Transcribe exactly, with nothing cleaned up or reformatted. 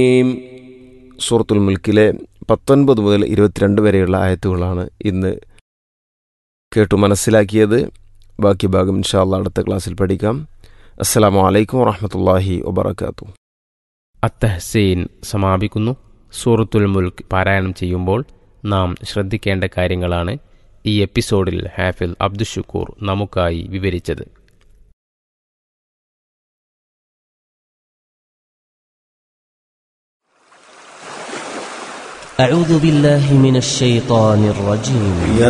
സൂറത്തുൽ മുൽക്കിലെ പത്തൊൻപത് മുതൽ ഇരുപത്തിരണ്ട് വരെയുള്ള ആയത്തുകളാണ് ഇന്ന് കേട്ടു മനസ്സിലാക്കിയത്. ബാക്കി ഭാഗം ഇൻഷാ അല്ലാഹ് അടുത്ത ക്ലാസ്സിൽ പഠിക്കാം. അസ്സലാമു അലൈക്കും വറഹ്മത്തുള്ളാഹി വബറകാതുഹു. അത്തഹ്സീൻ സമാപിക്കുന്നു. സൂറത്തുൽ മുൽക്ക് പാരായണം ചെയ്യുമ്പോൾ നാം ശ്രദ്ധിക്കേണ്ട കാര്യങ്ങളാണ് ഈ എപ്പിസോഡിൽ ഹാഫിൽ അബ്ദുഷുക്കൂർ നമുക്കായി വിവരിച്ചത്. أعوذ بالله من الشيطان الرجيم.